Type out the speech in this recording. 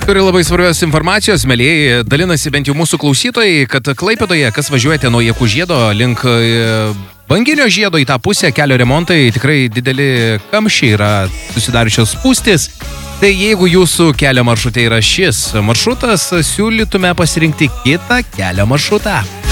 Turi labai svarbios informacijos, mėlyjei, dalinasi bent jau mūsų klausytojai, kad Klaipėdoje, kas važiuojate nuo Jakų žiedo link Banginio žiedo į tą pusę, kelio remontai, tikrai dideli kamščiai yra susidariusios spūstys. Tai jeigu jūsų kelio maršrute yra šis maršrutas, siūlytume pasirinkti kitą kelio maršrutą.